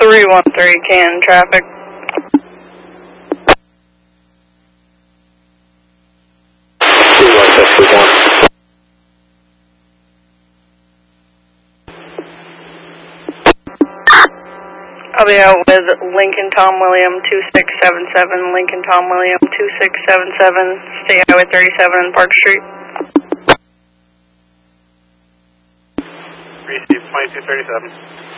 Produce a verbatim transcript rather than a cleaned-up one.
three one three, Canton traffic. three one six one. I'll be out with Lincoln Tom William two six seven seven, Lincoln Tom William two six seven seven, State Highway thirty-seven, Park Street. Receive twenty-two thirty-seven.